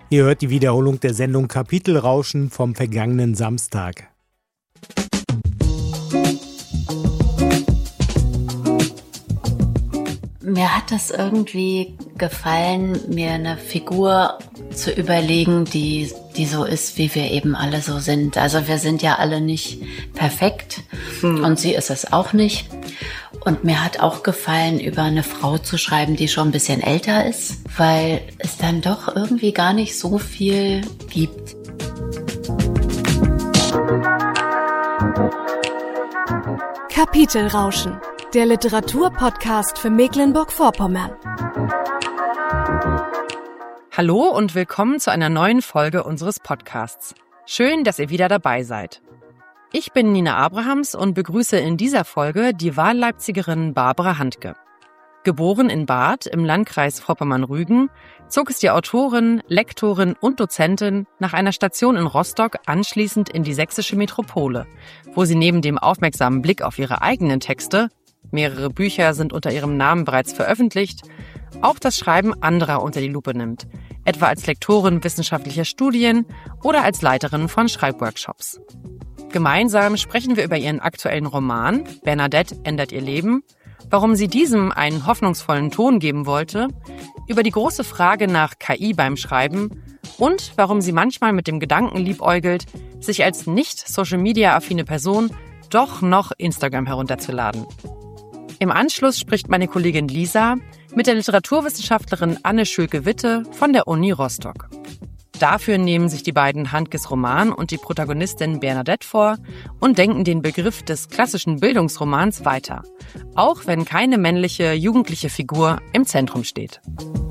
Ihr hört die Wiederholung der Sendung Kapitelrauschen vom vergangenen Samstag. Mir hat das irgendwie gefallen, mir eine Figur zu überlegen, die so ist, wie wir eben alle so sind. Also wir sind ja alle nicht perfekt und sie ist es auch nicht. Und mir hat auch gefallen, über eine Frau zu schreiben, die schon ein bisschen älter ist, weil es dann doch irgendwie gar nicht so viel gibt. Kapitelrauschen, der Literaturpodcast für Mecklenburg-Vorpommern. Hallo und willkommen zu einer neuen Folge unseres Podcasts. Schön, dass ihr wieder dabei seid. Ich bin Nina Abrahams und begrüße in dieser Folge die Wahlleipzigerin Barbara Handke. Geboren in Barth im Landkreis Vorpommern-Rügen, zog es die Autorin, Lektorin und Dozentin nach einer Station in Rostock anschließend in die sächsische Metropole, wo sie neben dem aufmerksamen Blick auf ihre eigenen Texte, mehrere Bücher sind unter ihrem Namen bereits veröffentlicht, auch das Schreiben anderer unter die Lupe nimmt, etwa als Lektorin wissenschaftlicher Studien oder als Leiterin von Schreibworkshops. Gemeinsam sprechen wir über ihren aktuellen Roman Bernadette ändert ihr Leben, warum sie diesem einen hoffnungsvollen Ton geben wollte, über die große Frage nach KI beim Schreiben und warum sie manchmal mit dem Gedanken liebäugelt, sich als nicht-Social-Media-affine Person doch noch Instagram herunterzuladen. Im Anschluss spricht meine Kollegin Lisa mit der Literaturwissenschaftlerin Anne Schülke-Witte von der Uni Rostock. Dafür nehmen sich die beiden Handkes Roman und die Protagonistin Bernadette vor und denken den Begriff des klassischen Bildungsromans weiter, auch wenn keine männliche, jugendliche Figur im Zentrum steht.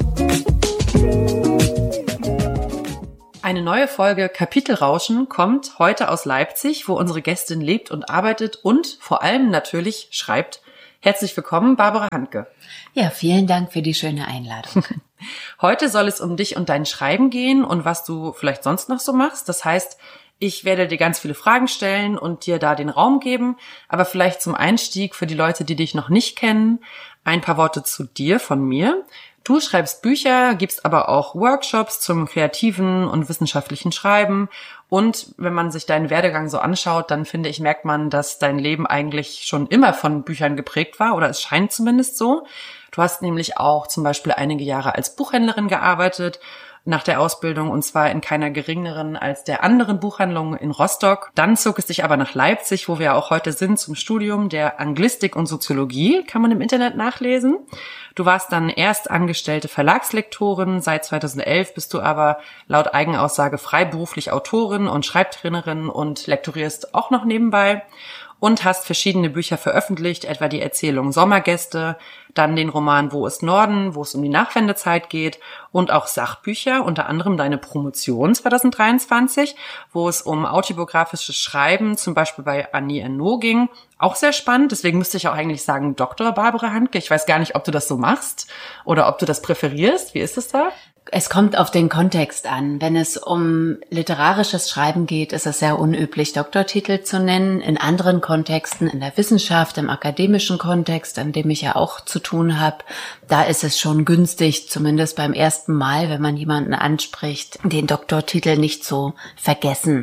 Eine neue Folge Kapitelrauschen kommt heute aus Leipzig, wo unsere Gästin lebt und arbeitet und vor allem natürlich schreibt. Herzlich willkommen, Barbara Handke. Ja, vielen Dank für die schöne Einladung. Heute soll es um dich und dein Schreiben gehen und was du vielleicht sonst noch so machst. Das heißt, ich werde dir ganz viele Fragen stellen und dir da den Raum geben. Aber vielleicht zum Einstieg für die Leute, die dich noch nicht kennen, ein paar Worte zu dir von mir. Du schreibst Bücher, gibst aber auch Workshops zum kreativen und wissenschaftlichen Schreiben. Und wenn man sich deinen Werdegang so anschaut, dann finde ich, merkt man, dass dein Leben eigentlich schon immer von Büchern geprägt war, oder es scheint zumindest so. Du hast nämlich auch zum Beispiel einige Jahre als Buchhändlerin gearbeitet, nach der Ausbildung, und zwar in keiner geringeren als der anderen Buchhandlung in Rostock. Dann zog es dich aber nach Leipzig, wo wir auch heute sind, zum Studium der Anglistik und Soziologie, kann man im Internet nachlesen. Du warst dann erst angestellte Verlagslektorin, seit 2011 bist du aber laut Eigenaussage freiberuflich Autorin und Schreibtrainerin und lektorierst auch noch nebenbei. Und hast verschiedene Bücher veröffentlicht, etwa die Erzählung Sommergäste, dann den Roman Wo ist Norden, wo es um die Nachwendezeit geht und auch Sachbücher, unter anderem deine Promotion 2023, wo es um autobiografisches Schreiben, zum Beispiel bei Annie Ernaux ging. Auch sehr spannend, deswegen müsste ich auch eigentlich sagen Dr. Barbara Handke. Ich weiß gar nicht, ob du das so machst oder ob du das präferierst. Wie ist es da? Es kommt auf den Kontext an. Wenn es um literarisches Schreiben geht, ist es sehr unüblich, Doktortitel zu nennen. In anderen Kontexten, in der Wissenschaft, im akademischen Kontext, an dem ich ja auch zu tun habe, da ist es schon günstig, zumindest beim ersten Mal, wenn man jemanden anspricht, den Doktortitel nicht zu vergessen,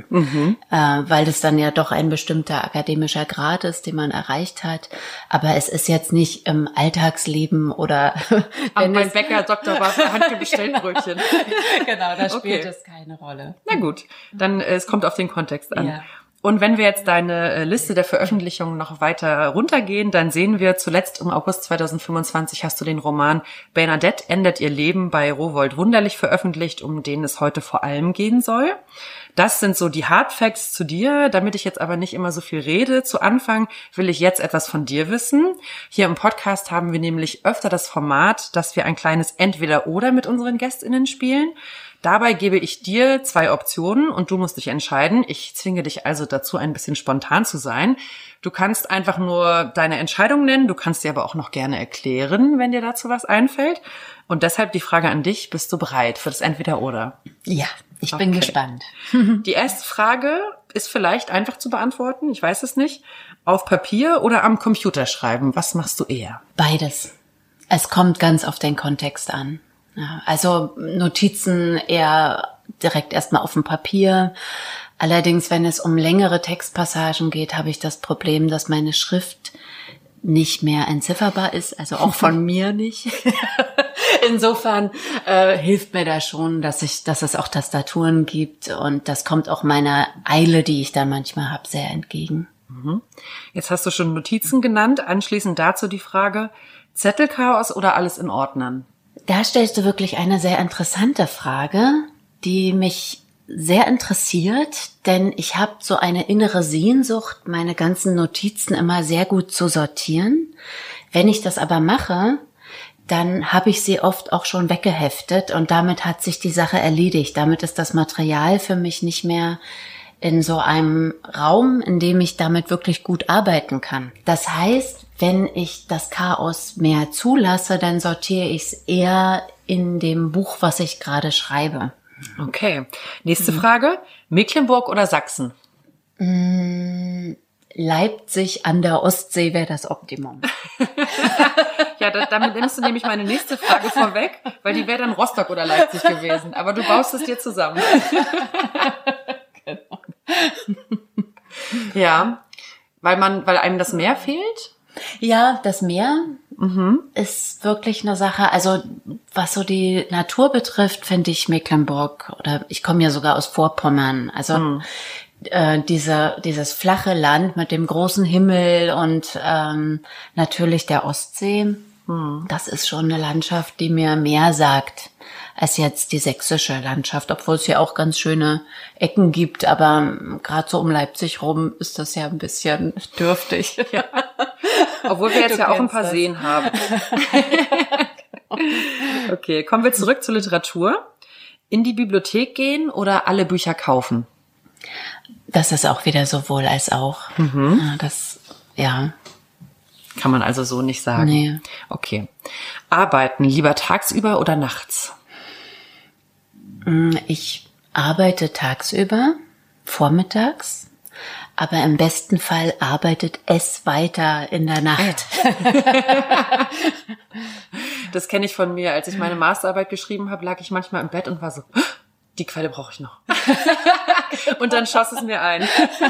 weil das dann ja doch ein bestimmter akademischer Grad ist, den man erreicht hat. Aber es ist jetzt nicht im Alltagsleben oder wenn beim Bäcker Dr. Barbara Handke bestellt Brötchen. Genau, da spielt es keine Rolle. Na gut, dann es kommt auf den Kontext an. Ja. Und wenn wir jetzt deine Liste der Veröffentlichungen noch weiter runtergehen, dann sehen wir, zuletzt im August 2025 hast du den Roman Bernadette ändert ihr Leben bei Rowohlt Wunderlich veröffentlicht, um den es heute vor allem gehen soll. Das sind so die Hard Facts zu dir. Damit ich jetzt aber nicht immer so viel rede, zu Anfang will ich jetzt etwas von dir wissen. Hier im Podcast haben wir nämlich öfter das Format, dass wir ein kleines Entweder-Oder mit unseren GästInnen spielen. Dabei gebe ich dir 2 Optionen und du musst dich entscheiden. Ich zwinge dich also dazu, ein bisschen spontan zu sein. Du kannst einfach nur deine Entscheidung nennen, du kannst dir aber auch noch gerne erklären, wenn dir dazu was einfällt. Und deshalb die Frage an dich, bist du bereit für das Entweder-Oder? Ja, ich bin gespannt. Die erste Frage ist vielleicht einfach zu beantworten, ich weiß es nicht. Auf Papier oder am Computer schreiben, was machst du eher? Beides. Es kommt ganz auf den Kontext an. Ja, also Notizen eher direkt erstmal auf dem Papier. Allerdings, wenn es um längere Textpassagen geht, habe ich das Problem, dass meine Schrift nicht mehr entzifferbar ist, also auch von mir nicht. Insofern hilft mir da schon, dass es auch Tastaturen gibt, und das kommt auch meiner Eile, die ich da manchmal habe, sehr entgegen. Jetzt hast du schon Notizen genannt. Anschließend dazu die Frage, Zettelchaos oder alles in Ordnern? Da stellst du wirklich eine sehr interessante Frage, die mich sehr interessiert, denn ich habe so eine innere Sehnsucht, meine ganzen Notizen immer sehr gut zu sortieren. Wenn ich das aber mache, dann habe ich sie oft auch schon weggeheftet und damit hat sich die Sache erledigt. Damit ist das Material für mich nicht mehr in so einem Raum, in dem ich damit wirklich gut arbeiten kann. Das heißt, wenn ich das Chaos mehr zulasse, dann sortiere ich es eher in dem Buch, was ich gerade schreibe. Okay. Nächste Frage. Mecklenburg oder Sachsen? Leipzig an der Ostsee wäre das Optimum. Ja, damit nimmst du nämlich meine nächste Frage vorweg, weil die wäre dann Rostock oder Leipzig gewesen. Aber du baust es dir zusammen. Genau. Ja, weil einem das Meer fehlt? Ja, das Meer ist wirklich eine Sache. Also was so die Natur betrifft, finde ich Mecklenburg, oder ich komme ja sogar aus Vorpommern. Also dieses flache Land mit dem großen Himmel und natürlich der Ostsee, das ist schon eine Landschaft, die mir mehr sagt als jetzt die sächsische Landschaft, obwohl es ja auch ganz schöne Ecken gibt, aber gerade so um Leipzig rum ist das ja ein bisschen dürftig. Ja. Obwohl wir jetzt ja auch ein paar Seen haben. Okay, kommen wir zurück zur Literatur. In die Bibliothek gehen oder alle Bücher kaufen? Das ist auch wieder sowohl als auch. Ja. Kann man also so nicht sagen. Nee. Okay. Arbeiten lieber tagsüber oder nachts? Ich arbeite tagsüber, vormittags, aber im besten Fall arbeitet es weiter in der Nacht. Das kenne ich von mir. Als ich meine Masterarbeit geschrieben habe, lag ich manchmal im Bett und war so, die Quelle brauche ich noch. Und dann schoss es mir ein.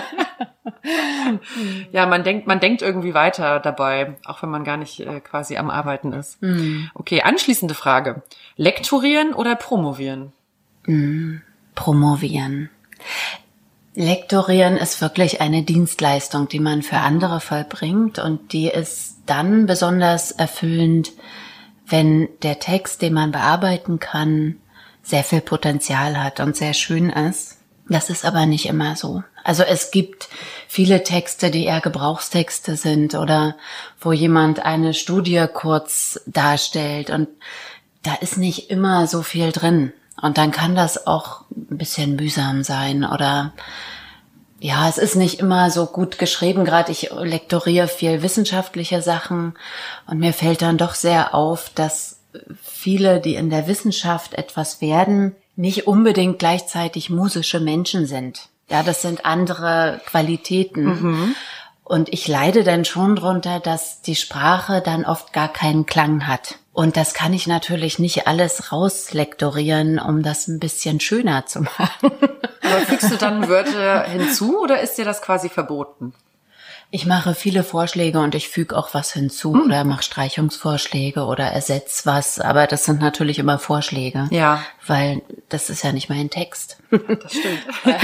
Ja, man denkt irgendwie weiter dabei, auch wenn man gar nicht quasi am Arbeiten ist. Okay, anschließende Frage. Lektorieren oder promovieren? Promovieren. Lektorieren ist wirklich eine Dienstleistung, die man für andere vollbringt, und die ist dann besonders erfüllend, wenn der Text, den man bearbeiten kann, sehr viel Potenzial hat und sehr schön ist. Das ist aber nicht immer so. Also es gibt viele Texte, die eher Gebrauchstexte sind oder wo jemand eine Studie kurz darstellt, und da ist nicht immer so viel drin. Und dann kann das auch ein bisschen mühsam sein oder ja, es ist nicht immer so gut geschrieben. Gerade ich lektoriere viel wissenschaftliche Sachen und mir fällt dann doch sehr auf, dass viele, die in der Wissenschaft etwas werden, nicht unbedingt gleichzeitig musische Menschen sind. Ja, das sind andere Qualitäten. Und ich leide dann schon drunter, dass die Sprache dann oft gar keinen Klang hat. Und das kann ich natürlich nicht alles rauslektorieren, um das ein bisschen schöner zu machen. Aber fügst du dann Wörter hinzu oder ist dir das quasi verboten? Ich mache viele Vorschläge und ich füge auch was hinzu oder mache Streichungsvorschläge oder ersetze was. Aber das sind natürlich immer Vorschläge. Ja. Weil das ist ja nicht mein Text. Das stimmt.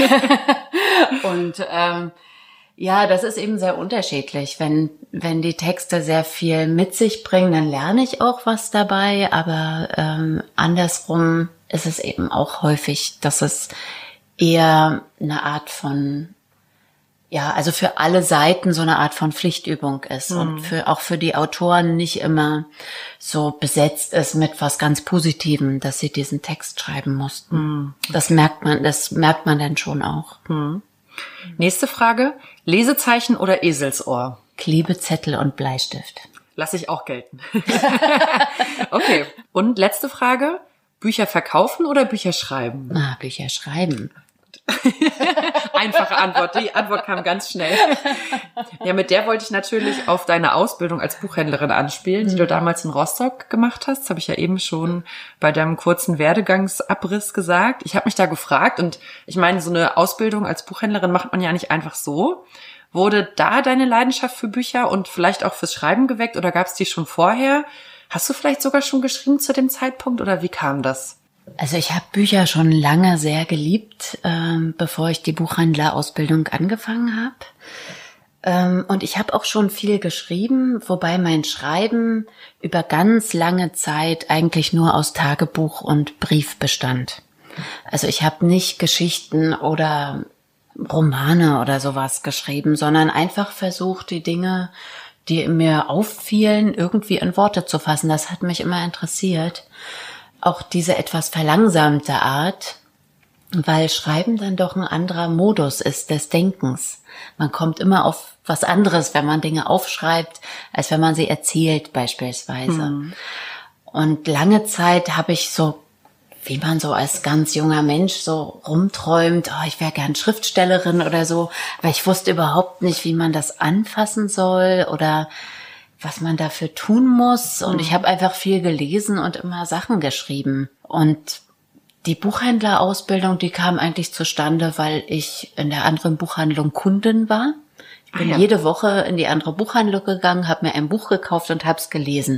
Und ja, das ist eben sehr unterschiedlich. Wenn die Texte sehr viel mit sich bringen, dann lerne ich auch was dabei. Aber andersrum ist es eben auch häufig, dass es eher eine Art von, ja, also für alle Seiten so eine Art von Pflichtübung ist und auch für die Autoren nicht immer so besetzt ist mit was ganz Positivem, dass sie diesen Text schreiben mussten. Das merkt man dann schon auch. Nächste Frage. Lesezeichen oder Eselsohr? Klebezettel und Bleistift. Lass ich auch gelten. Okay. Und letzte Frage. Bücher verkaufen oder Bücher schreiben? Bücher schreiben. Einfache Antwort. Die Antwort kam ganz schnell. Ja, mit der wollte ich natürlich auf deine Ausbildung als Buchhändlerin anspielen, die du damals in Rostock gemacht hast. Das habe ich ja eben schon bei deinem kurzen Werdegangsabriss gesagt. Ich habe mich da gefragt und ich meine, so eine Ausbildung als Buchhändlerin macht man ja nicht einfach so. Wurde da deine Leidenschaft für Bücher und vielleicht auch fürs Schreiben geweckt oder gab es die schon vorher? Hast du vielleicht sogar schon geschrieben zu dem Zeitpunkt oder wie kam das? Also ich habe Bücher schon lange sehr geliebt, bevor ich die Buchhändlerausbildung angefangen habe. Und ich habe auch schon viel geschrieben, wobei mein Schreiben über ganz lange Zeit eigentlich nur aus Tagebuch und Brief bestand. Also ich habe nicht Geschichten oder Romane oder sowas geschrieben, sondern einfach versucht, die Dinge, die mir auffielen, irgendwie in Worte zu fassen. Das hat mich immer interessiert. Auch diese etwas verlangsamte Art, weil Schreiben dann doch ein anderer Modus ist des Denkens. Man kommt immer auf was anderes, wenn man Dinge aufschreibt, als wenn man sie erzählt beispielsweise. Und lange Zeit habe ich so, wie man so als ganz junger Mensch so rumträumt, oh, ich wäre gern Schriftstellerin oder so, aber ich wusste überhaupt nicht, wie man das anfassen soll oder was man dafür tun muss. Und ich habe einfach viel gelesen und immer Sachen geschrieben. Und die Buchhändlerausbildung, die kam eigentlich zustande, weil ich in der anderen Buchhandlung Kundin war. Ich bin jede Woche in die andere Buchhandlung gegangen, habe mir ein Buch gekauft und habe es gelesen.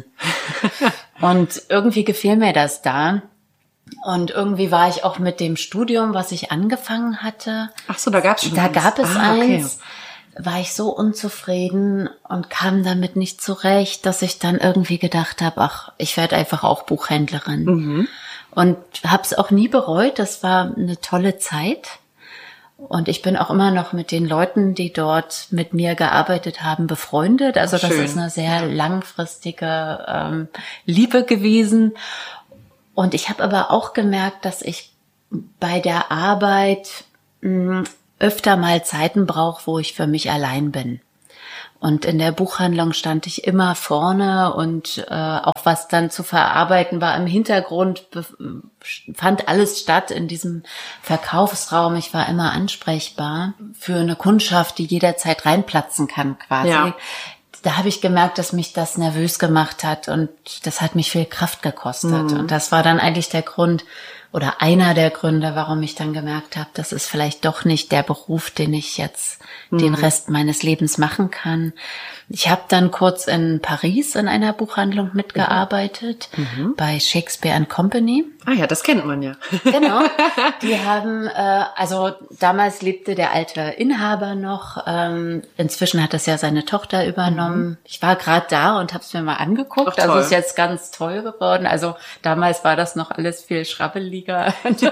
Und irgendwie gefiel mir das da. Und irgendwie war ich auch mit dem Studium, was ich angefangen hatte. Ach so, da gab es schon Da eins. gab es Okay. eins. War ich so unzufrieden und kam damit nicht zurecht, dass ich dann irgendwie gedacht habe, ach, ich werde einfach auch Buchhändlerin. Und habe es auch nie bereut. Das war eine tolle Zeit. Und ich bin auch immer noch mit den Leuten, die dort mit mir gearbeitet haben, befreundet. Also das Schön. ist eine sehr langfristige Liebe gewesen. Und ich habe aber auch gemerkt, dass ich bei der Arbeit öfter mal Zeiten brauche, wo ich für mich allein bin. Und in der Buchhandlung stand ich immer vorne und auch was dann zu verarbeiten war im Hintergrund, fand alles statt in diesem Verkaufsraum. Ich war immer ansprechbar für eine Kundschaft, die jederzeit reinplatzen kann quasi. Ja. Da habe ich gemerkt, dass mich das nervös gemacht hat und das hat mich viel Kraft gekostet. Und das war dann eigentlich der Grund oder einer der Gründe, warum ich dann gemerkt habe, das ist vielleicht doch nicht der Beruf, den ich jetzt den Rest meines Lebens machen kann. Ich habe dann kurz in Paris in einer Buchhandlung mitgearbeitet, bei Shakespeare & Company. Ah ja, das kennt man ja. Genau. Die haben, also damals lebte der alte Inhaber noch. Inzwischen hat das ja seine Tochter übernommen. Ich war gerade da und habe es mir mal angeguckt. Ach, toll. Also ist jetzt ganz toll geworden. Also damals war das noch alles viel schrabbeliger.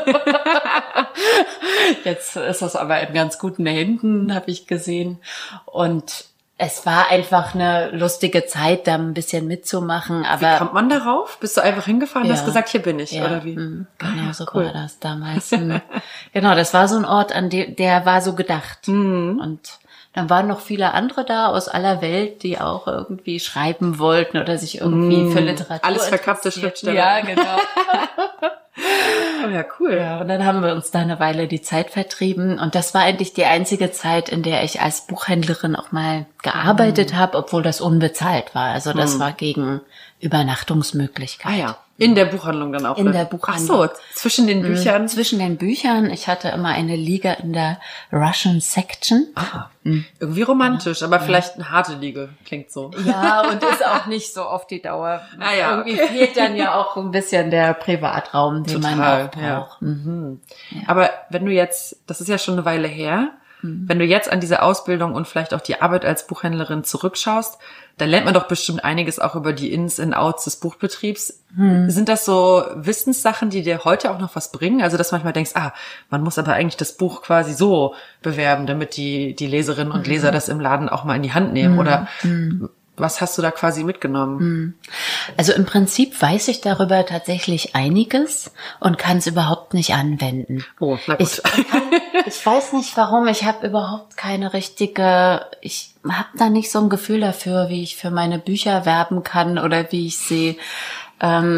Jetzt ist es aber in ganz guten Händen, habe ich gesehen. Und es war einfach eine lustige Zeit, da ein bisschen mitzumachen. Aber Wie kommt man darauf? Bist du einfach hingefahren und Ja. hast gesagt, hier bin ich, ja, oder wie? Genau, so cool. war das damals. Genau, das war so ein Ort, an dem der war so gedacht. Und dann waren noch viele andere da aus aller Welt, die auch irgendwie schreiben wollten oder sich irgendwie für Literatur Alles verkappte interessierten. Schriftsteller. Ja, genau. Oh ja, cool. Ja, und dann haben wir uns da eine Weile die Zeit vertrieben. Und das war eigentlich die einzige Zeit, in der ich als Buchhändlerin auch mal gearbeitet habe, obwohl das unbezahlt war. Also das war gegen Übernachtungsmöglichkeit. Ah ja, in der Buchhandlung dann auch. In ne? der Buchhandlung. Ach so, zwischen den Büchern. Zwischen den Büchern. Ich hatte immer eine Liege in der Russian Section. Irgendwie romantisch, aber vielleicht eine harte Liege, klingt so. Ja, und ist auch nicht so auf die Dauer. Ah ja, Irgendwie okay. fehlt dann ja auch ein bisschen der Privatraum, den man Total, auch braucht. Aber wenn du jetzt, das ist ja schon eine Weile her, wenn du jetzt an diese Ausbildung und vielleicht auch die Arbeit als Buchhändlerin zurückschaust, dann lernt man doch bestimmt einiges auch über die Ins und Outs des Buchbetriebs. Sind das so Wissenssachen, die dir heute auch noch was bringen? Also, dass du manchmal denkst, man muss aber eigentlich das Buch quasi so bewerben, damit die Leserinnen und Leser das im Laden auch mal in die Hand nehmen. Oder was hast du da quasi mitgenommen? Also im Prinzip weiß ich darüber tatsächlich einiges und kann es überhaupt nicht anwenden. Oh, na gut. Ich weiß nicht warum, ich habe überhaupt keine richtige, ich habe da nicht so ein Gefühl dafür, wie ich für meine Bücher werben kann oder wie ich sie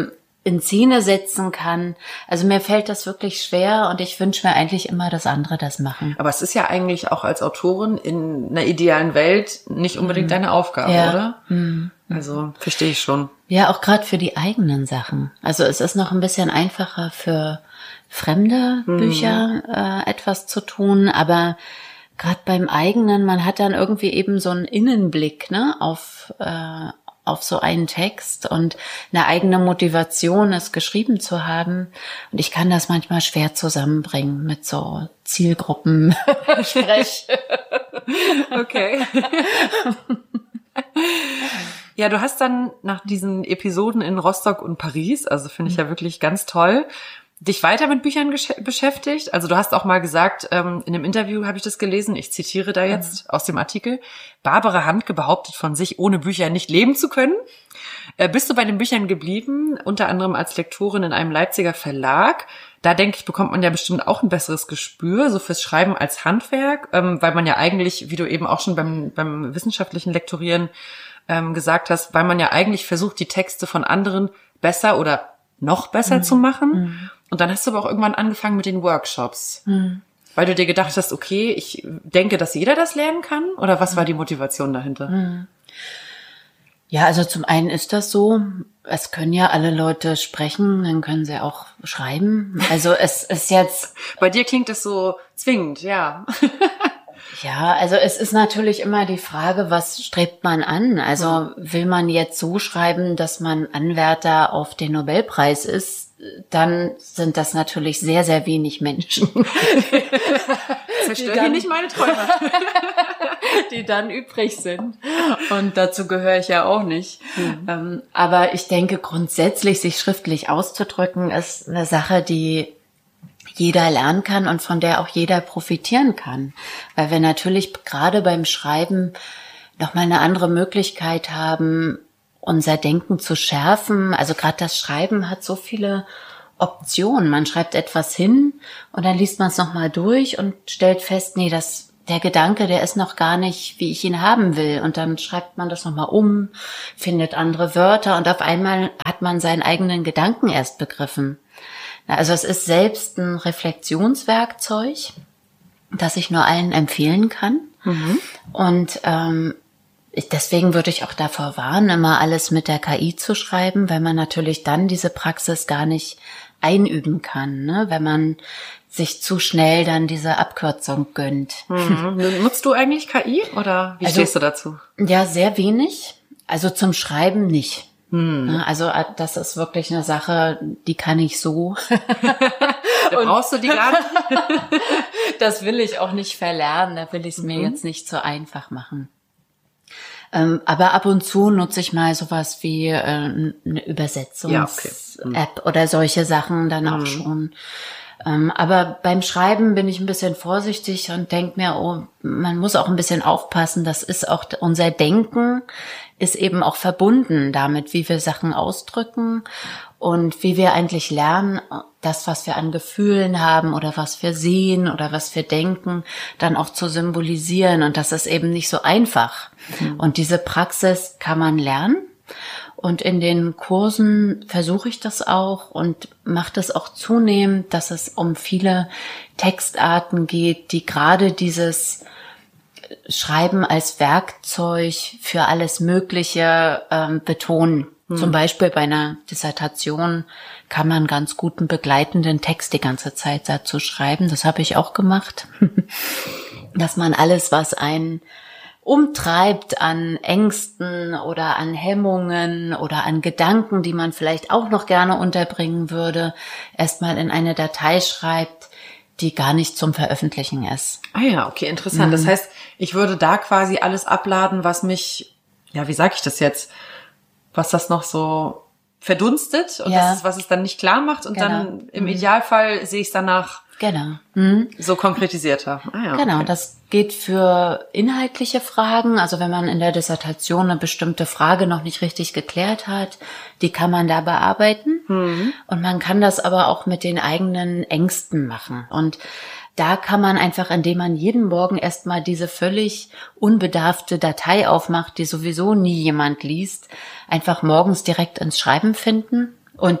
in Szene setzen kann. Also mir fällt das wirklich schwer und ich wünsche mir eigentlich immer, dass andere das machen. Aber es ist ja eigentlich auch als Autorin in einer idealen Welt nicht unbedingt deine Aufgabe, oder? Also verstehe ich schon. Ja, auch gerade für die eigenen Sachen. Also es ist noch ein bisschen einfacher für fremde Bücher etwas zu tun, aber gerade beim eigenen, man hat dann irgendwie eben so einen Innenblick, ne, auf so einen Text und eine eigene Motivation, es geschrieben zu haben. Und ich kann das manchmal schwer zusammenbringen mit so Zielgruppen-Sprech. Okay. Ja, du hast dann nach diesen Episoden in Rostock und Paris, also finde ich ja wirklich ganz toll, dich weiter mit Büchern beschäftigt. Also du hast auch mal gesagt, in einem Interview habe ich das gelesen, ich zitiere da jetzt aus dem Artikel, Barbara Handke behauptet von sich, ohne Bücher nicht leben zu können. Bist du bei den Büchern geblieben, unter anderem als Lektorin in einem Leipziger Verlag? Da denke ich, bekommt man ja bestimmt auch ein besseres Gespür, so fürs Schreiben als Handwerk, weil man ja eigentlich, wie du eben auch schon beim wissenschaftlichen Lektorieren gesagt hast, weil man ja eigentlich versucht, die Texte von anderen besser oder noch besser zu machen. Und dann hast du aber auch irgendwann angefangen mit den Workshops. Weil du dir gedacht hast, okay, ich denke, dass jeder das lernen kann? Oder was war die Motivation dahinter? Ja, also zum einen ist das so, es können ja alle Leute sprechen, dann können sie auch schreiben. Also es ist jetzt... Bei dir klingt es so zwingend, ja. Ja, also es ist natürlich immer die Frage, was strebt man an? Also will man jetzt so schreiben, dass man Anwärter auf den Nobelpreis ist, dann sind das natürlich sehr, sehr wenig Menschen. Zerstör hier nicht meine Träume. Die dann übrig sind. Und dazu gehöre ich ja auch nicht. Aber ich denke, grundsätzlich sich schriftlich auszudrücken, ist eine Sache, die jeder lernen kann und von der auch jeder profitieren kann. Weil wir natürlich gerade beim Schreiben nochmal eine andere Möglichkeit haben, unser Denken zu schärfen. Also gerade das Schreiben hat so viele Optionen. Man schreibt etwas hin und dann liest man es nochmal durch und stellt fest, nee, der Gedanke, der ist noch gar nicht, wie ich ihn haben will. Und dann schreibt man das nochmal um, findet andere Wörter und auf einmal hat man seinen eigenen Gedanken erst begriffen. Also es ist selbst ein Reflexionswerkzeug, das ich nur allen empfehlen kann. Und deswegen würde ich auch davor warnen, immer alles mit der KI zu schreiben, weil man natürlich dann diese Praxis gar nicht einüben kann, ne? Wenn man sich zu schnell dann diese Abkürzung gönnt. Nutzt du eigentlich KI oder wie stehst du dazu? Ja, sehr wenig. Also zum Schreiben nicht. Also das ist wirklich eine Sache, die kann ich so. Da brauchst du die gar nicht. Das will ich auch nicht verlernen, da will ich es mir jetzt nicht so einfach machen. Aber ab und zu nutze ich mal sowas wie eine Übersetzungs-App oder solche Sachen dann auch schon. Aber beim Schreiben bin ich ein bisschen vorsichtig und denke mir, oh, man muss auch ein bisschen aufpassen, das ist auch unser Denken ist eben auch verbunden damit, wie wir Sachen ausdrücken und wie wir eigentlich lernen, das, was wir an Gefühlen haben oder was wir sehen oder was wir denken, dann auch zu symbolisieren. Und das ist eben nicht so einfach. Und diese Praxis kann man lernen. Und in den Kursen versuche ich das auch und mache das auch zunehmend, dass es um viele Textarten geht, die gerade dieses Schreiben als Werkzeug für alles Mögliche betonen. Zum Beispiel bei einer Dissertation kann man ganz gut einen begleitenden Text die ganze Zeit dazu schreiben. Das habe ich auch gemacht. Dass man alles, was einen umtreibt an Ängsten oder an Hemmungen oder an Gedanken, die man vielleicht auch noch gerne unterbringen würde, erstmal in eine Datei schreibt, die gar nicht zum Veröffentlichen ist. Ah ja, okay, interessant. Das heißt, ich würde da quasi alles abladen, was mich, ja, wie sage ich das jetzt, was das noch so verdunstet und das ist, was es dann nicht klar macht und dann im Idealfall sehe ich es danach so konkretisierter. Ah ja, genau, das geht für inhaltliche Fragen. Also wenn man in der Dissertation eine bestimmte Frage noch nicht richtig geklärt hat, die kann man da bearbeiten. Und man kann das aber auch mit den eigenen Ängsten machen. Und da kann man einfach, indem man jeden Morgen erstmal diese völlig unbedarfte Datei aufmacht, die sowieso nie jemand liest, einfach morgens direkt ins Schreiben finden. Und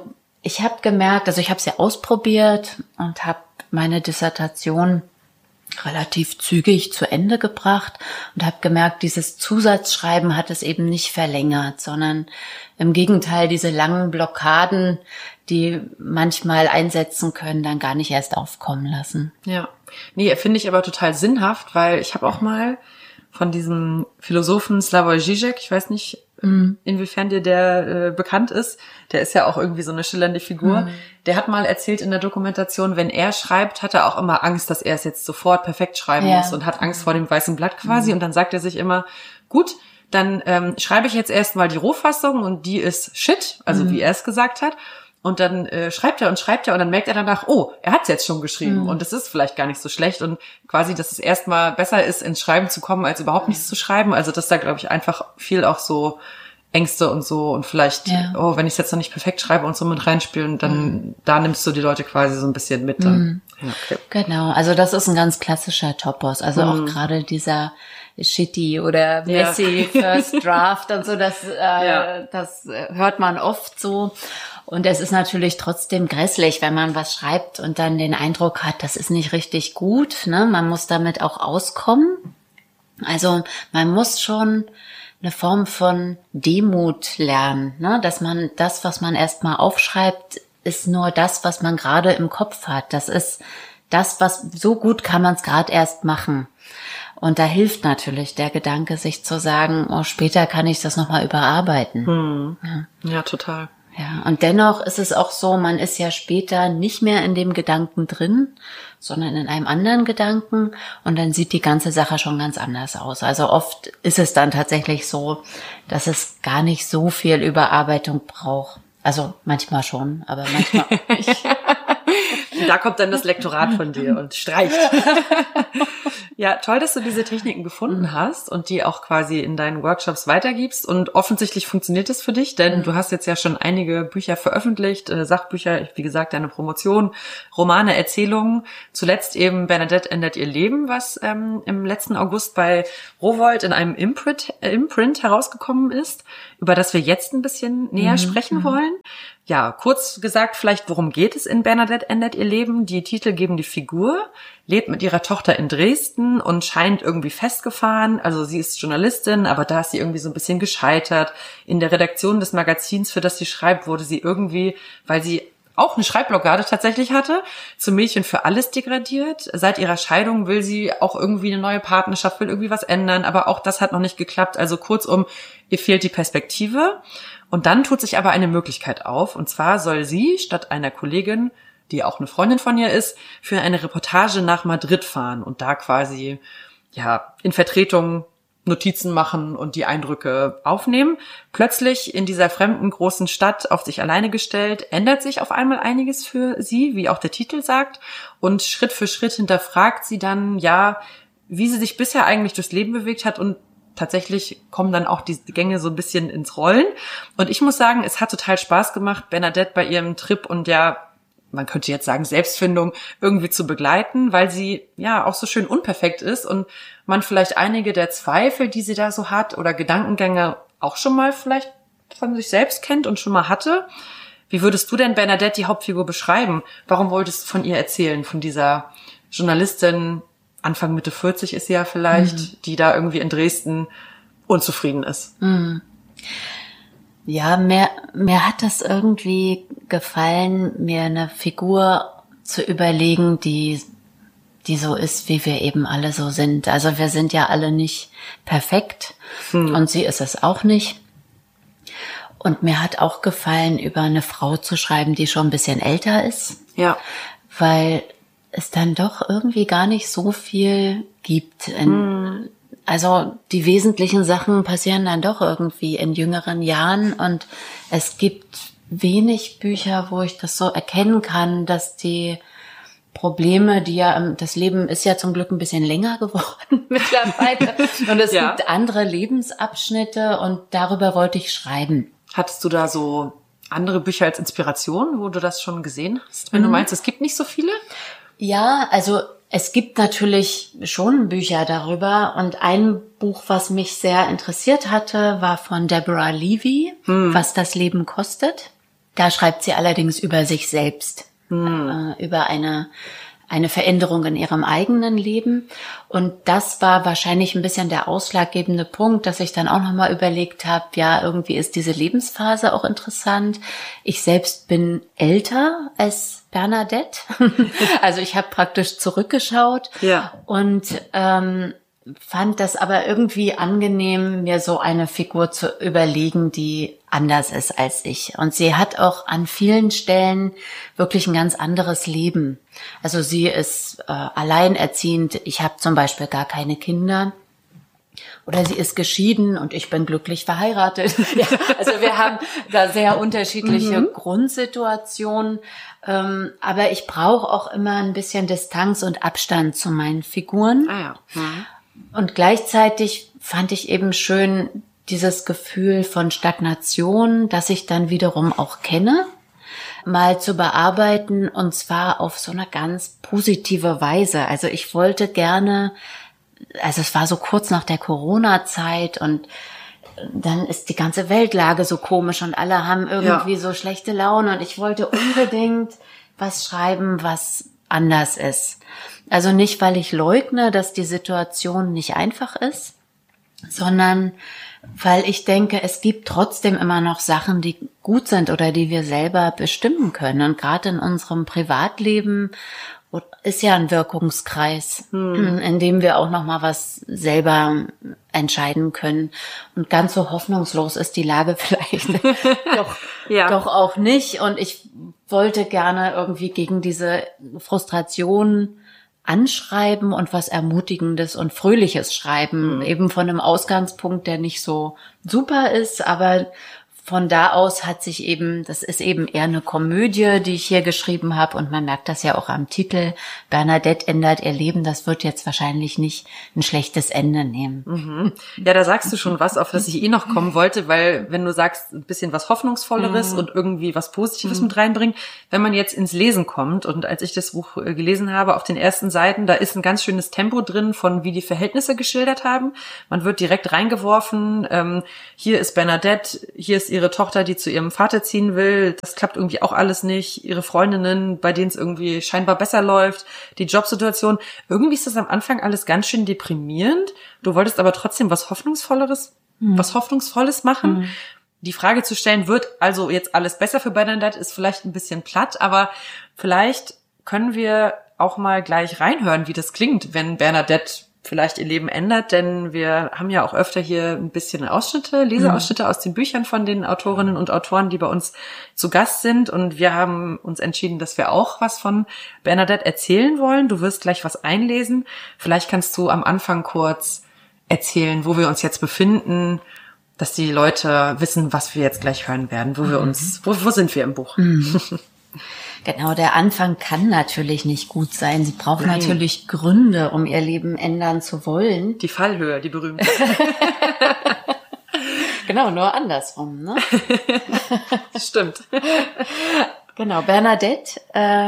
Ich habe gemerkt, also ich habe es ja ausprobiert und habe meine Dissertation relativ zügig zu Ende gebracht und habe gemerkt, dieses Zusatzschreiben hat es eben nicht verlängert, sondern im Gegenteil, diese langen Blockaden, die manchmal einsetzen können, dann gar nicht erst aufkommen lassen. Ja, nee, finde ich aber total sinnhaft, weil ich habe auch mal von diesem Philosophen Slavoj Žižek, ich weiß nicht, inwiefern dir der bekannt ist, der ist ja auch irgendwie so eine schillernde Figur, der hat mal erzählt in der Dokumentation, wenn er schreibt, hat er auch immer Angst, dass er es jetzt sofort perfekt schreiben muss und hat Angst vor dem weißen Blatt quasi und dann sagt er sich immer, gut, dann schreibe ich jetzt erstmal die Rohfassung und die ist shit, also wie er es gesagt hat. Und dann schreibt er und dann merkt er danach, oh, er hat es jetzt schon geschrieben und es ist vielleicht gar nicht so schlecht und quasi, dass es erstmal besser ist, ins Schreiben zu kommen, als überhaupt nichts zu schreiben. Also dass da, glaube ich, einfach viel auch so Ängste und so und vielleicht, oh, wenn ich es jetzt noch nicht perfekt schreibe und so mit reinspielen, dann da nimmst du die Leute quasi so ein bisschen mit. Dann. Ja, okay. Genau, also das ist ein ganz klassischer Topos. Also auch gerade dieser Shitty oder Messy First Draft und so, das hört man oft so. Und es ist natürlich trotzdem grässlich, wenn man was schreibt und dann den Eindruck hat, das ist nicht richtig gut, ne? Man muss damit auch auskommen. Also man muss schon eine Form von Demut lernen, ne? Dass man das, was man erstmal aufschreibt, ist nur das, was man gerade im Kopf hat. Das ist das, was so gut kann man es gerade erst machen. Und da hilft natürlich der Gedanke, sich zu sagen, oh, später kann ich das nochmal überarbeiten. Ja, total. Ja, und dennoch ist es auch so, man ist ja später nicht mehr in dem Gedanken drin, sondern in einem anderen Gedanken und dann sieht die ganze Sache schon ganz anders aus. Also oft ist es dann tatsächlich so, dass es gar nicht so viel Überarbeitung braucht. Also manchmal schon, aber manchmal nicht. Da kommt dann das Lektorat von dir und streicht. Ja, toll, dass du diese Techniken gefunden hast und die auch quasi in deinen Workshops weitergibst. Und offensichtlich funktioniert es für dich, denn du hast jetzt ja schon einige Bücher veröffentlicht, Sachbücher, wie gesagt, deine Promotion, Romane, Erzählungen. Zuletzt eben Bernadette ändert ihr Leben, was im letzten August bei Rowohlt in einem Imprint herausgekommen ist, über das wir jetzt ein bisschen näher sprechen wollen. Ja, kurz gesagt, vielleicht, worum geht es in Bernadette ändert ihr Leben? Die titelgebende Figur lebt mit ihrer Tochter in Dresden und scheint irgendwie festgefahren. Also sie ist Journalistin, aber da ist sie irgendwie so ein bisschen gescheitert. In der Redaktion des Magazins, für das sie schreibt, wurde sie irgendwie, weil sie auch eine Schreibblockade tatsächlich hatte, zum Mädchen für alles degradiert. Seit ihrer Scheidung will sie auch irgendwie eine neue Partnerschaft, will irgendwie was ändern, aber auch das hat noch nicht geklappt. Also kurzum, ihr fehlt die Perspektive. Und dann tut sich aber eine Möglichkeit auf. Und zwar soll sie statt einer Kollegin, die auch eine Freundin von ihr ist, für eine Reportage nach Madrid fahren und da quasi, ja, in Vertretung Notizen machen und die Eindrücke aufnehmen. Plötzlich in dieser fremden großen Stadt auf sich alleine gestellt, ändert sich auf einmal einiges für sie, wie auch der Titel sagt. Und Schritt für Schritt hinterfragt sie dann, ja, wie sie sich bisher eigentlich durchs Leben bewegt hat und tatsächlich kommen dann auch die Gänge so ein bisschen ins Rollen. Und ich muss sagen, es hat total Spaß gemacht, Bernadette bei ihrem Trip und ja, man könnte jetzt sagen, Selbstfindung irgendwie zu begleiten, weil sie ja auch so schön unperfekt ist und man vielleicht einige der Zweifel, die sie da so hat oder Gedankengänge auch schon mal vielleicht von sich selbst kennt und schon mal hatte. Wie würdest du denn Bernadette, die Hauptfigur, beschreiben? Warum wolltest du von ihr erzählen, von dieser Journalistin, Anfang Mitte 40 ist sie ja vielleicht, die da irgendwie in Dresden unzufrieden ist? Ja, mir hat das irgendwie gefallen, mir eine Figur zu überlegen, die so ist, wie wir eben alle so sind. Also wir sind ja alle nicht perfekt und sie ist es auch nicht. Und mir hat auch gefallen, über eine Frau zu schreiben, die schon ein bisschen älter ist. Ja. Weil es dann doch irgendwie gar nicht so viel gibt. Also die wesentlichen Sachen passieren dann doch irgendwie in jüngeren Jahren und es gibt wenig Bücher, wo ich das so erkennen kann, dass die Probleme, die ja, das Leben ist ja zum Glück ein bisschen länger geworden mittlerweile und es gibt andere Lebensabschnitte und darüber wollte ich schreiben. Hattest du da so andere Bücher als Inspiration, wo du das schon gesehen hast? Wenn du meinst, es gibt nicht so viele? Ja, also es gibt natürlich schon Bücher darüber und ein Buch, was mich sehr interessiert hatte, war von Deborah Levy, Was das Leben kostet. Da schreibt sie allerdings über sich selbst, über eine Veränderung in ihrem eigenen Leben. Und das war wahrscheinlich ein bisschen der ausschlaggebende Punkt, dass ich dann auch nochmal überlegt habe, ja, irgendwie ist diese Lebensphase auch interessant. Ich selbst bin älter als Bernadette. Also ich habe praktisch zurückgeschaut und fand das aber irgendwie angenehm, mir so eine Figur zu überlegen, die anders ist als ich. Und sie hat auch an vielen Stellen wirklich ein ganz anderes Leben. Also sie ist alleinerziehend. Ich habe zum Beispiel gar keine Kinder. Oder sie ist geschieden und ich bin glücklich verheiratet. Ja, also wir haben da sehr unterschiedliche Grundsituationen. Aber ich brauche auch immer ein bisschen Distanz und Abstand zu meinen Figuren. Und gleichzeitig fand ich eben schön dieses Gefühl von Stagnation, das ich dann wiederum auch kenne, mal zu bearbeiten, und zwar auf so eine ganz positive Weise. Also ich wollte gerne, also es war so kurz nach der Corona-Zeit und dann ist die ganze Weltlage so komisch und alle haben irgendwie so schlechte Laune und ich wollte unbedingt was schreiben, was anders ist. Also nicht, weil ich leugne, dass die Situation nicht einfach ist, sondern weil ich denke, es gibt trotzdem immer noch Sachen, die gut sind oder die wir selber bestimmen können. Und gerade in unserem Privatleben ist ja ein Wirkungskreis, in dem wir auch noch mal was selber entscheiden können. Und ganz so hoffnungslos ist die Lage vielleicht doch auch nicht. Und ich wollte gerne irgendwie gegen diese Frustration anschreiben und was Ermutigendes und Fröhliches schreiben, eben von einem Ausgangspunkt, der nicht so super ist, aber von da aus hat sich eben, das ist eben eher eine Komödie, die ich hier geschrieben habe, und man merkt das ja auch am Titel, Bernadette ändert ihr Leben, das wird jetzt wahrscheinlich nicht ein schlechtes Ende nehmen. Ja, da sagst du schon was, auf das ich noch kommen wollte, weil wenn du sagst, ein bisschen was Hoffnungsvolleres und irgendwie was Positives mit reinbringen, wenn man jetzt ins Lesen kommt, und als ich das Buch gelesen habe, auf den ersten Seiten, da ist ein ganz schönes Tempo drin, von wie die Verhältnisse geschildert haben. Man wird direkt reingeworfen, hier ist Bernadette, hier ist ihre Tochter, die zu ihrem Vater ziehen will. Das klappt irgendwie auch alles nicht. Ihre Freundinnen, bei denen es irgendwie scheinbar besser läuft. Die Jobsituation. Irgendwie ist das am Anfang alles ganz schön deprimierend. Du wolltest aber trotzdem was Hoffnungsvolles machen. Die Frage zu stellen, wird also jetzt alles besser für Bernadette, ist vielleicht ein bisschen platt, aber vielleicht können wir auch mal gleich reinhören, wie das klingt, wenn Bernadette vielleicht ihr Leben ändert, denn wir haben ja auch öfter hier ein bisschen Leseausschnitte aus den Büchern von den Autorinnen und Autoren, die bei uns zu Gast sind, und wir haben uns entschieden, dass wir auch was von Bernadette erzählen wollen. Du wirst gleich was einlesen. Vielleicht kannst du am Anfang kurz erzählen, wo wir uns jetzt befinden, dass die Leute wissen, was wir jetzt gleich hören werden, wo sind wir im Buch? Genau, der Anfang kann natürlich nicht gut sein. Sie braucht natürlich Gründe, um ihr Leben ändern zu wollen. Die Fallhöhe, die berühmte. Genau, nur andersrum, ne? Stimmt. Genau, Bernadette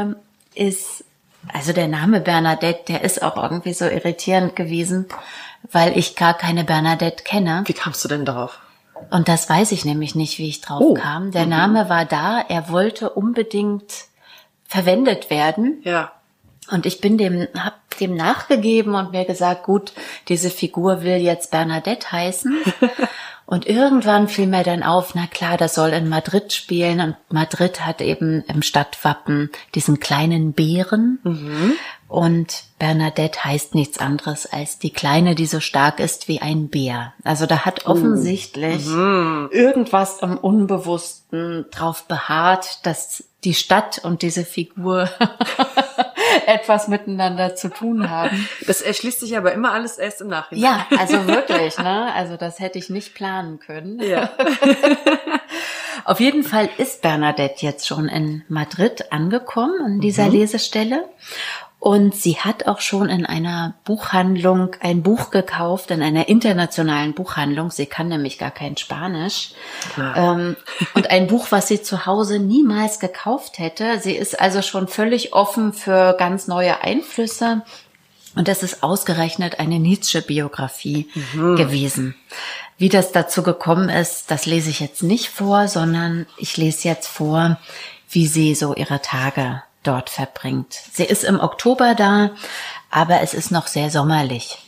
also der Name Bernadette, der ist auch irgendwie so irritierend gewesen, weil ich gar keine Bernadette kenne. Wie kamst du denn darauf? Und das weiß ich nämlich nicht, wie ich drauf kam. Der Name war da, er wollte unbedingt verwendet werden. Ja. Und ich hab dem nachgegeben und mir gesagt, gut, diese Figur will jetzt Bernadette heißen. Und irgendwann fiel mir dann auf, na klar, das soll in Madrid spielen. Und Madrid hat eben im Stadtwappen diesen kleinen Bären. Und Bernadette heißt nichts anderes als die Kleine, die so stark ist wie ein Bär. Also da hat offensichtlich irgendwas im Unbewussten drauf beharrt, dass die Stadt und diese Figur etwas miteinander zu tun haben. Das erschließt sich aber immer alles erst im Nachhinein. Ja, also wirklich, ne? Also das hätte ich nicht planen können. Ja. Auf jeden Fall ist Bernadette jetzt schon in Madrid angekommen, an dieser Lesestelle. Und sie hat auch schon in einer Buchhandlung ein Buch gekauft, in einer internationalen Buchhandlung. Sie kann nämlich gar kein Spanisch. Und ein Buch, was sie zu Hause niemals gekauft hätte. Sie ist also schon völlig offen für ganz neue Einflüsse. Und das ist ausgerechnet eine Nietzsche-Biografie gewesen. Wie das dazu gekommen ist, das lese ich jetzt nicht vor, sondern ich lese jetzt vor, wie sie so ihre Tage dort verbringt. Sie ist im Oktober da, aber es ist noch sehr sommerlich.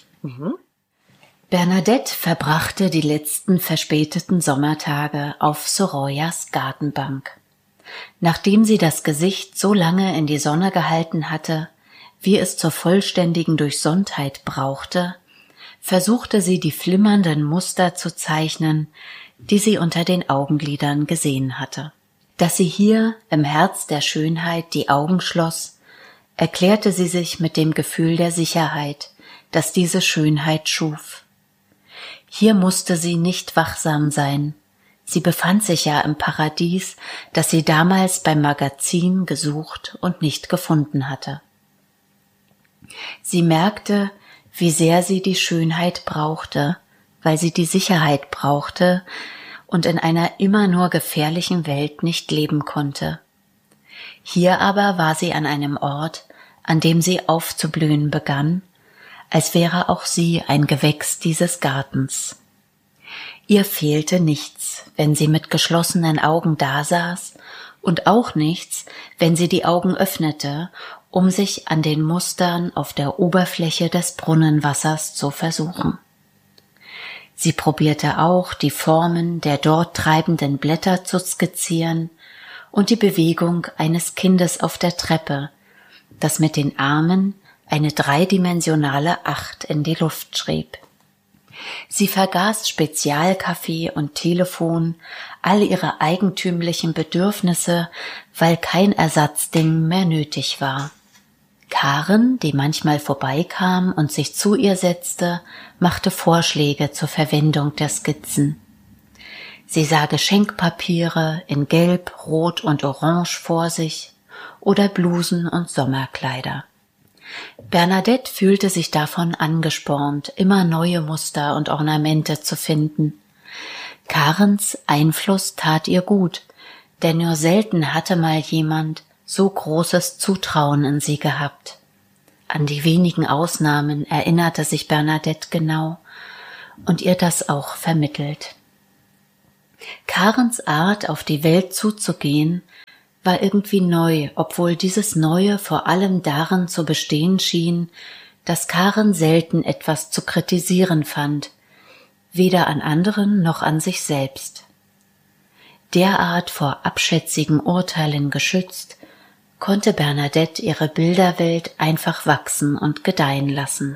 Bernadette verbrachte die letzten verspäteten Sommertage auf Soroyas Gartenbank. Nachdem sie das Gesicht so lange in die Sonne gehalten hatte, wie es zur vollständigen Durchsonntheit brauchte, versuchte sie die flimmernden Muster zu zeichnen, die sie unter den Augenlidern gesehen hatte. Dass sie hier im Herz der Schönheit die Augen schloss, erklärte sie sich mit dem Gefühl der Sicherheit, das diese Schönheit schuf. Hier musste sie nicht wachsam sein. Sie befand sich ja im Paradies, das sie damals beim Magazin gesucht und nicht gefunden hatte. Sie merkte, wie sehr sie die Schönheit brauchte, weil sie die Sicherheit brauchte und in einer immer nur gefährlichen Welt nicht leben konnte. Hier aber war sie an einem Ort, an dem sie aufzublühen begann, als wäre auch sie ein Gewächs dieses Gartens. Ihr fehlte nichts, wenn sie mit geschlossenen Augen dasaß, und auch nichts, wenn sie die Augen öffnete, um sich an den Mustern auf der Oberfläche des Brunnenwassers zu versuchen. Sie probierte auch, die Formen der dort treibenden Blätter zu skizzieren und die Bewegung eines Kindes auf der Treppe, das mit den Armen eine dreidimensionale 8 in die Luft schrieb. Sie vergaß Spezialkaffee und Telefon, all ihre eigentümlichen Bedürfnisse, weil kein Ersatzding mehr nötig war. Karen, die manchmal vorbeikam und sich zu ihr setzte, machte Vorschläge zur Verwendung der Skizzen. Sie sah Geschenkpapiere in Gelb, Rot und Orange vor sich oder Blusen und Sommerkleider. Bernadette fühlte sich davon angespornt, immer neue Muster und Ornamente zu finden. Karens Einfluss tat ihr gut, denn nur selten hatte mal jemand so großes Zutrauen in sie gehabt. An die wenigen Ausnahmen erinnerte sich Bernadette genau und ihr das auch vermittelt. Karens Art, auf die Welt zuzugehen, war irgendwie neu, obwohl dieses Neue vor allem darin zu bestehen schien, dass Karen selten etwas zu kritisieren fand, weder an anderen noch an sich selbst. Derart vor abschätzigen Urteilen geschützt, konnte Bernadette ihre Bilderwelt einfach wachsen und gedeihen lassen.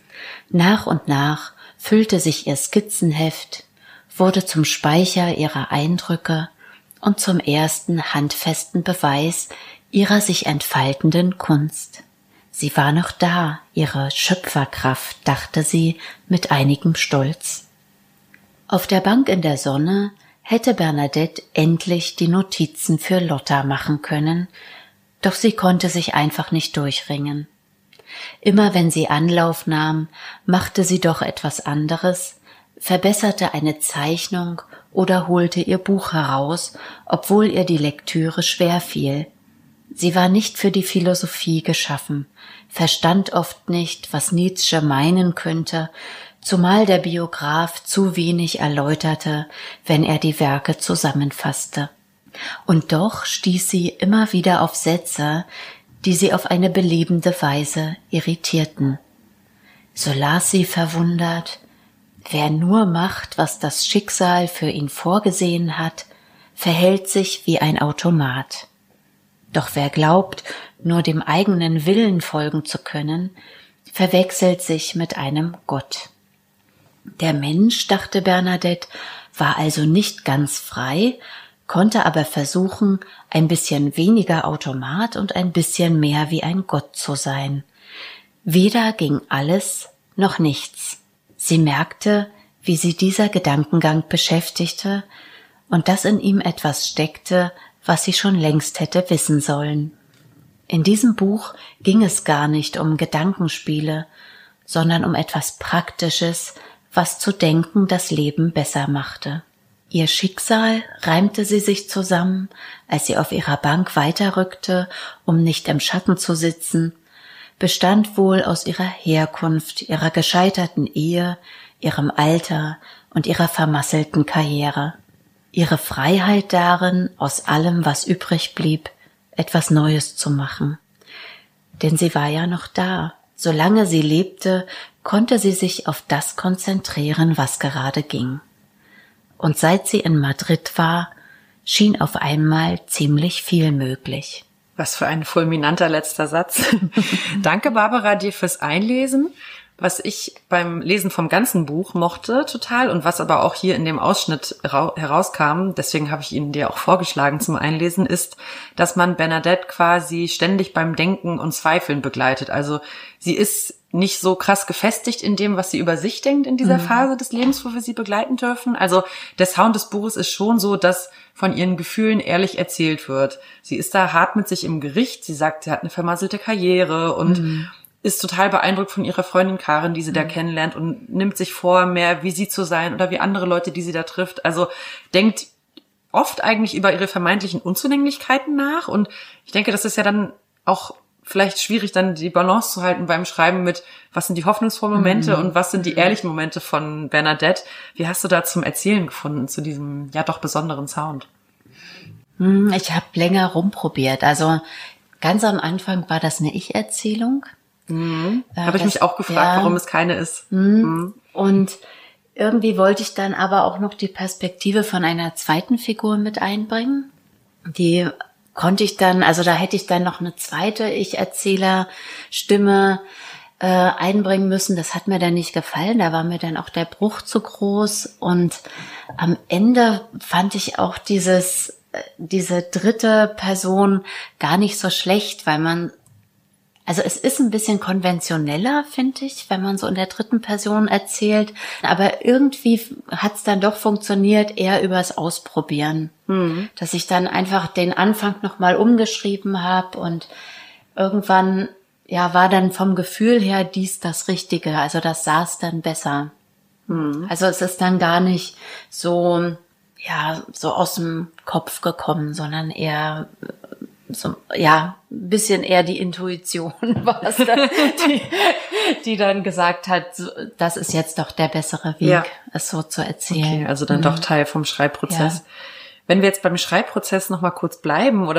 Nach und nach füllte sich ihr Skizzenheft, wurde zum Speicher ihrer Eindrücke und zum ersten handfesten Beweis ihrer sich entfaltenden Kunst. Sie war noch da, ihre Schöpferkraft, dachte sie mit einigem Stolz. Auf der Bank in der Sonne hätte Bernadette endlich die Notizen für Lotta machen können, doch sie konnte sich einfach nicht durchringen. Immer wenn sie Anlauf nahm, machte sie doch etwas anderes, verbesserte eine Zeichnung oder holte ihr Buch heraus, obwohl ihr die Lektüre schwer fiel. Sie war nicht für die Philosophie geschaffen, verstand oft nicht, was Nietzsche meinen könnte, zumal der Biograf zu wenig erläuterte, wenn er die Werke zusammenfasste. Und doch stieß sie immer wieder auf Sätze, die sie auf eine belebende Weise irritierten. So las sie verwundert: Wer nur macht, was das Schicksal für ihn vorgesehen hat, verhält sich wie ein Automat. Doch wer glaubt, nur dem eigenen Willen folgen zu können, verwechselt sich mit einem Gott. Der Mensch, dachte Bernadette, war also nicht ganz frei, konnte aber versuchen, ein bisschen weniger Automat und ein bisschen mehr wie ein Gott zu sein. Weder ging alles noch nichts. Sie merkte, wie sie dieser Gedankengang beschäftigte und dass in ihm etwas steckte, was sie schon längst hätte wissen sollen. In diesem Buch ging es gar nicht um Gedankenspiele, sondern um etwas Praktisches, was zu denken das Leben besser machte. Ihr Schicksal reimte sie sich zusammen, als sie auf ihrer Bank weiterrückte, um nicht im Schatten zu sitzen, bestand wohl aus ihrer Herkunft, ihrer gescheiterten Ehe, ihrem Alter und ihrer vermasselten Karriere. Ihre Freiheit darin, aus allem, was übrig blieb, etwas Neues zu machen. Denn sie war ja noch da. Solange sie lebte, konnte sie sich auf das konzentrieren, was gerade ging. Und seit sie in Madrid war, schien auf einmal ziemlich viel möglich. Was für ein fulminanter letzter Satz. Danke, Barbara, dir fürs Einlesen. Was ich beim Lesen vom ganzen Buch mochte total und was aber auch hier in dem Ausschnitt herauskam, deswegen habe ich ihn dir auch vorgeschlagen zum Einlesen, ist, dass man Bernadette quasi ständig beim Denken und Zweifeln begleitet. Also sie ist nicht so krass gefestigt in dem, was sie über sich denkt in dieser Phase des Lebens, wo wir sie begleiten dürfen. Also der Sound des Buches ist schon so, dass von ihren Gefühlen ehrlich erzählt wird. Sie ist da hart mit sich im Gericht. Sie sagt, sie hat eine vermasselte Karriere und ist total beeindruckt von ihrer Freundin Karin, die sie da kennenlernt und nimmt sich vor, mehr wie sie zu sein oder wie andere Leute, die sie da trifft. Also denkt oft eigentlich über ihre vermeintlichen Unzulänglichkeiten nach und ich denke, das ist ja dann auch vielleicht schwierig, dann die Balance zu halten beim Schreiben mit, was sind die hoffnungsvollen Momente und was sind die ehrlichen Momente von Bernadette. Wie hast du da zum Erzählen gefunden, zu diesem ja doch besonderen Sound? Ich habe länger rumprobiert. Also ganz am Anfang war das eine Ich-Erzählung. Habe ich mich auch gefragt, warum es keine ist. Und irgendwie wollte ich dann aber auch noch die Perspektive von einer zweiten Figur mit einbringen. Die konnte ich dann, also da hätte ich dann noch eine zweite Ich-Erzähler-Stimme einbringen müssen. Das hat mir dann nicht gefallen. Da war mir dann auch der Bruch zu groß. Und am Ende fand ich auch diese dritte Person gar nicht so schlecht, weil also es ist ein bisschen konventioneller, finde ich, wenn man so in der dritten Person erzählt. Aber irgendwie hat es dann doch funktioniert, eher übers Ausprobieren. Dass ich dann einfach den Anfang nochmal umgeschrieben habe und irgendwann war dann vom Gefühl her dies das Richtige. Also das saß dann besser. Also es ist dann gar nicht so aus dem Kopf gekommen, sondern eher so, ein bisschen eher die Intuition war es dann, die dann gesagt hat, das ist jetzt doch der bessere Weg, es so zu erzählen. Okay, also dann doch Teil vom Schreibprozess. Ja. Wenn wir jetzt beim Schreibprozess noch mal kurz bleiben oder